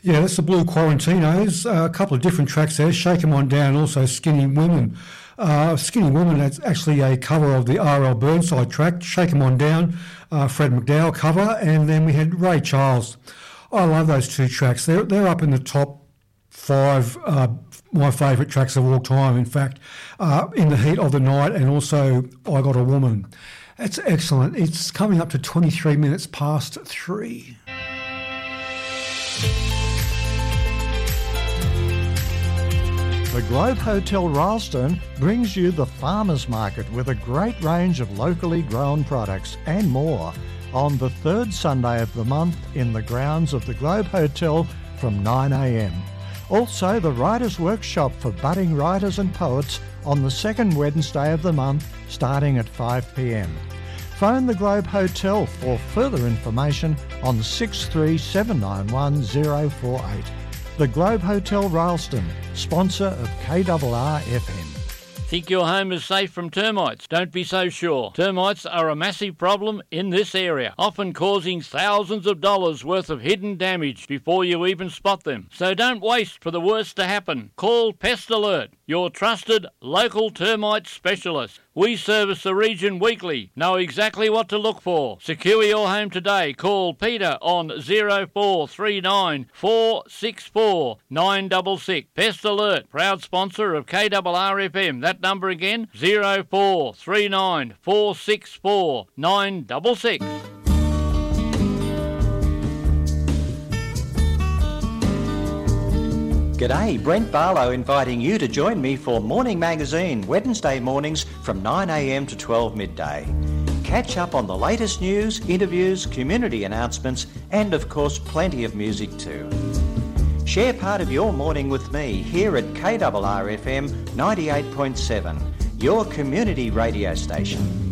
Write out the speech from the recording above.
Yeah, that's the Blue Quarantinos. A couple of different tracks there. Shake 'Em On Down, also Skinny Women. Skinny Women, that's actually a cover of the R.L. Burnside track, Shake 'Em On Down, Fred McDowell cover, and then we had Ray Charles. I love those two tracks. They're up in the top 5 my favourite tracks of all time, in fact, In the Heat of the Night and also I Got a Woman. That's excellent. It's coming up to 23 minutes past 3. The Globe Hotel Rylstone brings you the Farmers Market with a great range of locally grown products and more on the third Sunday of the month in the grounds of the Globe Hotel from 9 a.m. Also, the Writers' Workshop for budding writers and poets on the second Wednesday of the month starting at 5 p.m. Phone the Globe Hotel for further information on 63791 048. The Globe Hotel Rylstone, sponsor of KRR-FM. Think your home is safe from termites? Don't be so sure. Termites are a massive problem in this area, often causing thousands of dollars worth of hidden damage before you even spot them. So don't waste for the worst to happen. Call Pest Alert, your trusted local termite specialist. We service the region weekly. Know exactly what to look for. Secure your home today. Call Peter on 0439 464 966. Pest Alert, proud sponsor of KRR-FM. That number again, 0439 464 966. G'day, Brent Barlow inviting you to join me for Morning Magazine, Wednesday mornings from 9 a.m. to 12 midday. Catch up on the latest news, interviews, community announcements, and of course plenty of music too. Share part of your morning with me here at KRR-FM 98.7, your community radio station.